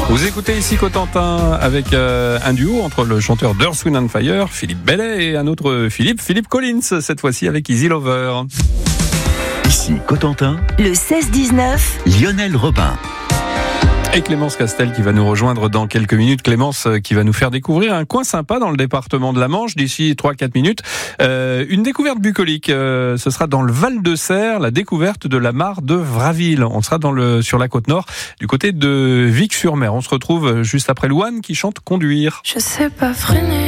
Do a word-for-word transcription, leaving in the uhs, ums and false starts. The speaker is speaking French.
Vous écoutez ici Cotentin avec euh, un duo entre le chanteur d'Earth, Wind and Fire, Philippe Bellet, et un autre Philippe, Philippe Collins, cette fois-ci avec Easy Lover. Ici Cotentin, le seize dix-neuf, Lionel Robin. Et Clémence Castel qui va nous rejoindre dans quelques minutes. Clémence qui va nous faire découvrir un coin sympa dans le département de la Manche d'ici trois à quatre minutes. Euh, une découverte bucolique. Euh, ce sera dans le Val-de-Serre, la découverte de la mare de Vraville. On sera dans le, sur la côte nord, du côté de Vic-sur-Mer. On se retrouve juste après Louane qui chante Conduire. Je sais pas freiner.